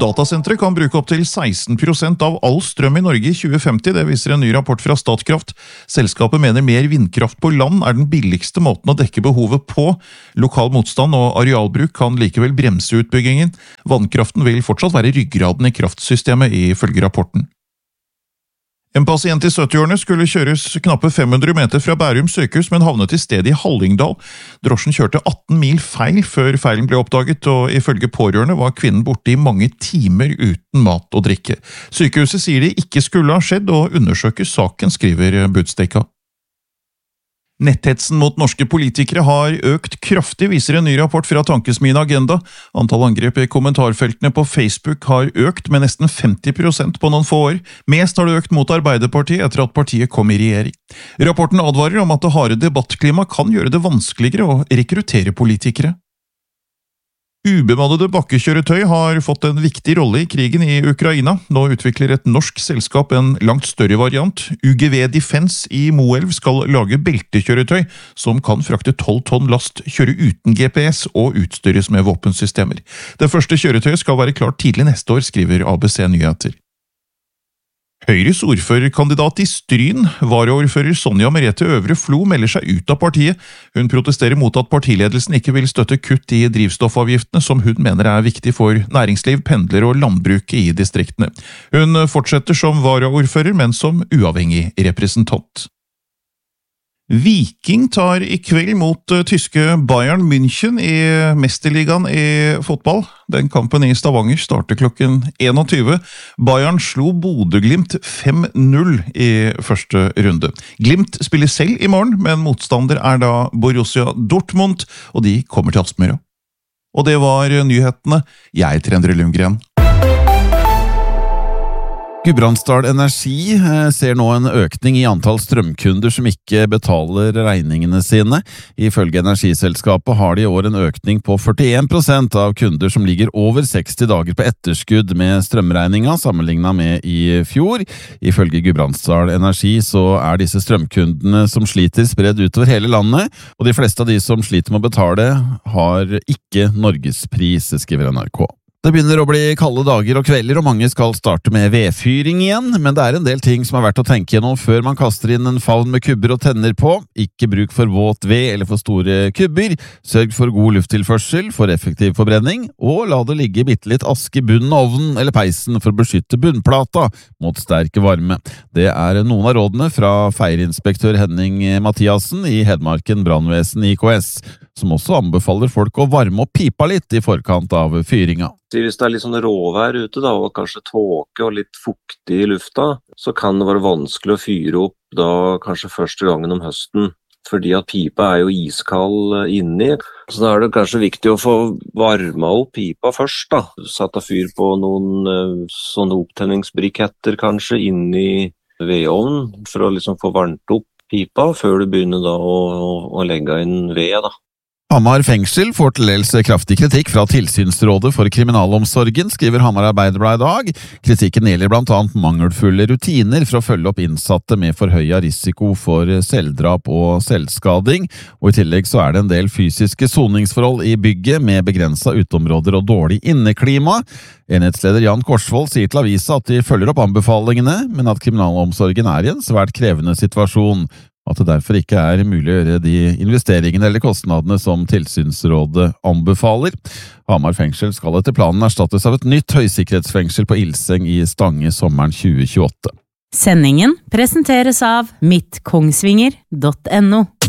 Datasentre kan bruke opp til 16% av all strøm i Norge i 2050, det viser en ny rapport fra Statkraft. Selskapet mener mer vindkraft på land er den billigste måten å dekke behovet på. Lokal motstand og arealbruk kan likevel bremse utbyggingen. Vannkraften vil fortsatt være ryggraden i kraftsystemet, ifølge rapporten. En pasient i 70-årene skulle kjøres knappe 500 meter fra Bærum sykehus, men havnet i stedet i Hallingdal. Drosjen kjørte 18 mil feil før feilen ble oppdaget, og ifølge pårørende var kvinnen borte i mange timer uten mat og drikke. Sykehuset sier det ikke skulle ha skjedd, og undersøker saken, skriver Budstikka. Netthetsen mot norske politikere har økt kraftig, viser en ny rapport fra Tankesmien Agenda. Antall angrep i kommentarfeltene på Facebook har økt med nesten 50% på noen få år. Mest har det økt mot Arbeiderpartiet etter at partiet kom i regjering. Rapporten advarer om at det harde debattklima kan gjøre det vanskeligere å rekruttere politikere. Ubemannede bakkekjøretøy har fått en viktig rolle i krigen i Ukraina. Nå utvikler et norsk selskap en langt større variant. UGV Defense i Moelv skal lage beltekjøretøy som kan frakte 12 tonn last, kjøre uten GPS og utstyres med våpensystemer. Det første kjøretøyet skal være klart tidlig neste år, skriver ABC Nyheter. Høyres ordførerkandidat i Stryn, varaordfører Sonja Merete Øvre Flo, melder seg ut av partiet. Hun protesterer mot at partiledelsen ikke vil støtte kutt i drivstoffavgiftene, som hun mener er viktig for næringsliv, pendlere og landbruket i distriktene. Hun fortsetter som varaordfører, men som uavhengig representant. Viking tar i kveld mot tyske Bayern München i Mesterligaen i fotball. Den kampen i Stavanger starter klokken 21. Bayern slo Bodø/Glimt 5-0 i første runde. Glimt spiller selv i morgen, men motstander er da Borussia Dortmund, og de kommer til Aspmyra. Og det var nyhetene. Jeg heter Endre Lundgren. Gudbrandsdal Energi ser nå en økning i antall strømkunder som ikke betaler regningene sine. Ifølge energiselskapet har de i år en økning på 41% av kunder som ligger over 60 dager på etterskudd med strømregninga, sammenlignet med i fjor. Ifølge Gudbrandsdal Energi så er disse strømkundene som sliter spredd utover hele landet, og de fleste av de som sliter med å betale har ikke norgespris, skriver NRK. Det begynner å bli kalde dager og kvelder, og mange skal starte med vedfyring igjen, men det er en del ting som er verdt å tenke gjennom før man kaster inn en favn med kubber og tenner på. Ikke bruk for våt ved eller for store kubber, sørg for god lufttilførsel for effektiv forbrenning, og la det ligge bittelitt aske i bunnen av ovnen eller peisen for å beskytte bunnplata mot sterk varme. Det er noen av rådene fra feirinspektør Henning Mathiasen i Hedmarken Brannvesen IKS, som også anbefaler folk å varme opp pipa litt i forkant av fyringa. Hvis det er litt sånn råvær ute da, og kanskje tåke og litt fuktig i lufta, så kan det være vanskelig å fyre opp da kanskje første gangen om høsten, fordi at pipa er jo iskald inni. Så da er det kanskje viktig å få varma opp pipa først da. Sette fyr på noen sånne opptenningsbriketter kanskje inni vedovnen, for å liksom få varmt opp pipa før du begynner da å legge inn ved da. Hamar fengsel får til dels kraftig kritikk fra Tilsynsrådet for kriminalomsorgen, skriver Hamar Arbeiderblad i dag. Kritikken gjelder blant annet mangelfulle rutiner for å følge opp innsatte med forhøyet risiko for selvdrap og selvskading, og i tillegg så er det en del fysiske soningsforhold i bygget med begrenset uteområder og dårlig inneklima. Enhetsleder Jan Korsvold sier til avisa at de følger opp anbefalingene, men at kriminalomsorgen er i en svært krevende situasjon, at det derfor ikke er mulig å gjøre de investeringene eller kostnadene som Tilsynsrådet anbefaler. Hamar fengsel skal etter planen erstattes av et nytt høysikkerhetsfengsel på Ilseng i Stange sommeren 2028. Sendingen presenteres av mittkongsvinger.no.